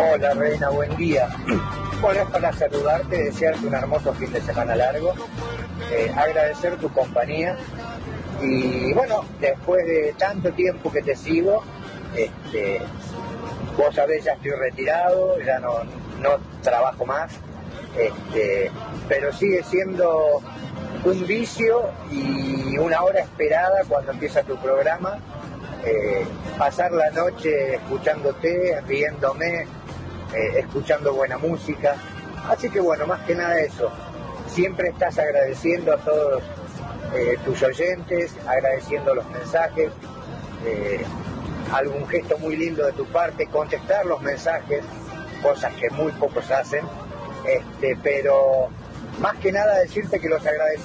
Hola Reina, buen día. Bueno, es para saludarte, desearte un hermoso fin de semana largo, agradecer tu compañía y bueno, después de tanto tiempo que te sigo, vos sabés, ya estoy retirado, ya no trabajo más, pero sigue siendo un vicio y una hora esperada cuando empieza tu programa. Pasar la noche escuchándote, riéndome, escuchando buena música. Así que bueno, más que nada eso. Siempre estás agradeciendo a todos tus oyentes, agradeciendo los mensajes, algún gesto muy lindo de tu parte, contestar los mensajes, cosas que muy pocos hacen, pero más que nada decirte que los agradecemos.